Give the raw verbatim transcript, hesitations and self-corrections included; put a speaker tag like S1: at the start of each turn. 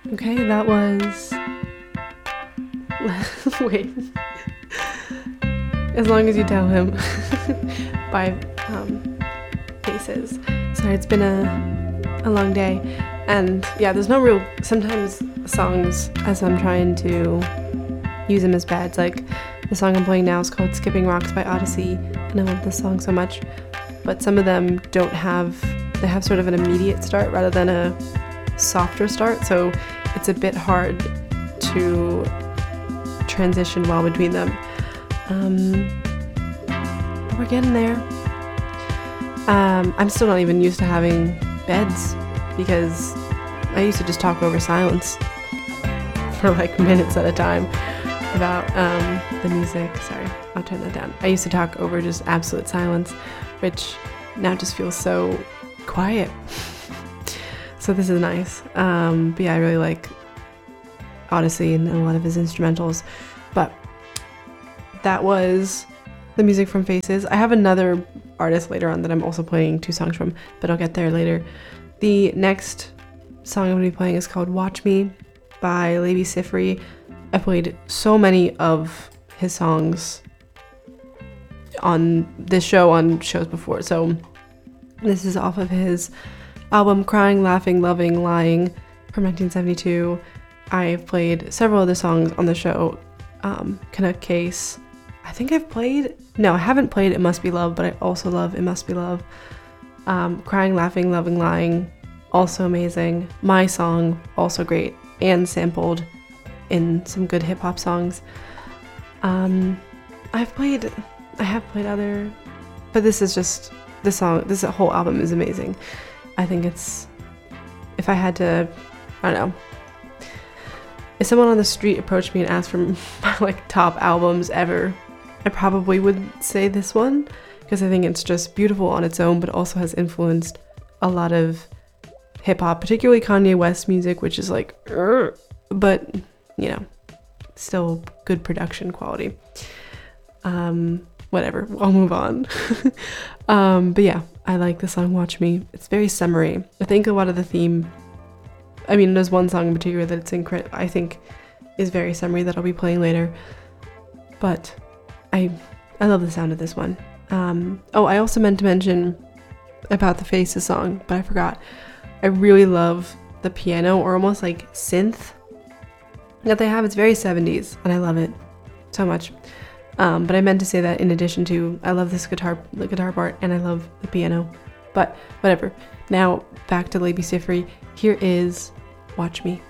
S1: Okay, that was... Wait. As Long As You Tell Him by um, Faces. Sorry, it's been a, a long day. And yeah, there's no real... Sometimes songs, as I'm trying to use them as beds, like the song I'm playing now is called Skipping Rocks by Odyssey, and I love this song so much. But some of them don't have... They have sort of an immediate start rather than a softer start, so it's a bit hard to transition well between them. Um, but we're getting there. Um, I'm still not even used to having beds because I used to just talk over silence for like minutes at a time about um, the music. Sorry, I'll turn that down. I used to talk over just absolute silence, which now just feels so quiet. So this is nice. Um, but yeah, I really like Odyssey and a lot of his instrumentals. But that was the music from Faces. I have another artist later on that I'm also playing two songs from, but I'll get there later. The next song I'm going to be playing is called Watch Me by Labi Siffre. I played so many of his songs on this show, on shows before. So this is off of his album Crying, Laughing, Loving, Lying from nineteen seventy-two. I've played several of the songs on the show. Um, Canuck Case. I think I've played... No, I haven't played It Must Be Love, but I also love It Must Be Love. Um, Crying, Laughing, Loving, Lying, also amazing. My Song, also great, and sampled in some good hip-hop songs. Um, I've played... I have played other... But this is just... This song, this whole album is amazing. I think it's... If I had to... I don't know. If someone on the street approached me and asked for my like top albums ever, I probably would say this one, because I think it's just beautiful on its own, but also has influenced a lot of hip-hop, particularly Kanye West music, which is like, Urgh, but you know, still good production quality. Um, whatever, I'll move on. um, but yeah, I like the song Watch Me. It's very summery. I think a lot of the theme, I mean, there's one song in particular that it's incredible, I think is very summery that I'll be playing later. But I I love the sound of this one. Um, oh, I also meant to mention about the Faces song, but I forgot. I really love the piano, or almost like synth that they have. It's very seventies, and I love it so much. Um, but I meant to say that in addition to, I love this guitar, the guitar part, and I love the piano. But whatever. Now back to Labi Siffre. Here is Watch Me.